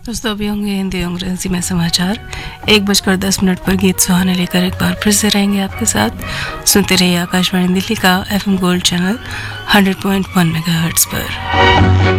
दोस्तों अभी होंगे हिंदी अंग्रेजी में समाचार। 1:10 पर गीत सुहाने लेकर एक बार फिर से रहेंगे आपके साथ। सुनते रहिए आकाशवाणी दिल्ली का FM गोल्ड चैनल 100.1 मेगाहर्ट्ज पर।